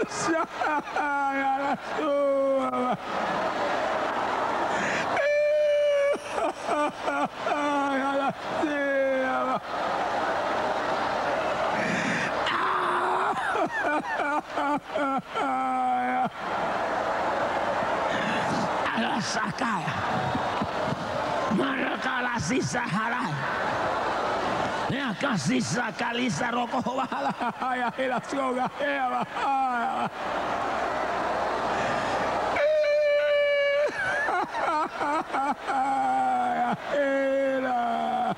Sakaya Marakala sisa harai ya kasisa kalisa roko wala ya ila soga ya ila